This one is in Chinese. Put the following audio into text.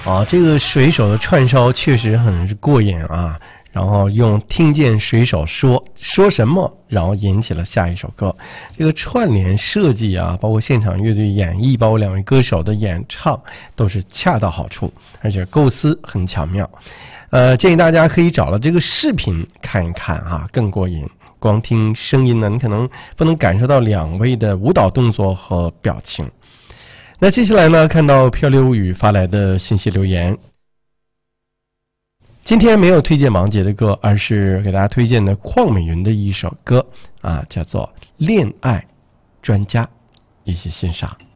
啊，这个水手的串烧确实很过瘾啊。然后用听见水手说什么，然后引起了下一首歌。这个串联设计啊，包括现场乐队演绎，包括两位歌手的演唱，都是恰到好处，而且构思很巧妙。建议大家可以找了这个视频看一看啊，更过瘾。光听声音呢，你可能不能感受到两位的舞蹈动作和表情。那接下来呢，看到漂流语发来的信息留言。今天没有推荐王杰的歌，而是给大家推荐的邝美云的一首歌啊，叫做《恋爱专家》，一起欣赏。